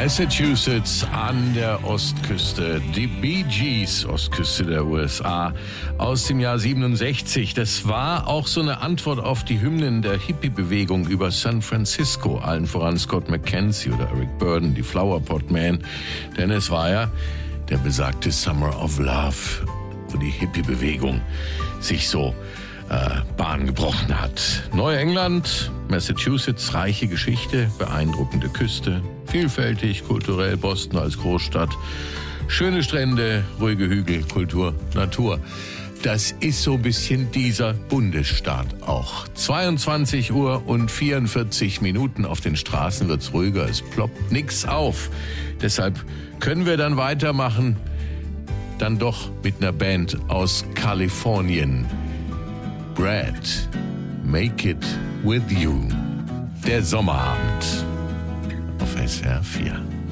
Massachusetts an der Ostküste, die Bee Gees, Ostküste der USA, aus dem Jahr 67. Das war auch so eine Antwort auf die Hymnen der Hippie-Bewegung über San Francisco, allen voran Scott McKenzie oder Eric Burdon, die Flower Pot Man. Denn es war ja der besagte Summer of Love, wo die Hippie-Bewegung sich so Bahn gebrochen hat. Neuengland, Massachusetts, reiche Geschichte, beeindruckende Küste, vielfältig, kulturell Boston als Großstadt, schöne Strände, ruhige Hügel, Kultur, Natur. Das ist so ein bisschen dieser Bundesstaat auch. 22 Uhr und 44 Minuten auf den Straßen wird's ruhiger, es ploppt nix auf. Deshalb können wir dann weitermachen, dann doch mit einer Band aus Kalifornien. Brad, Make It With You. Der Sommerabend auf SR 4.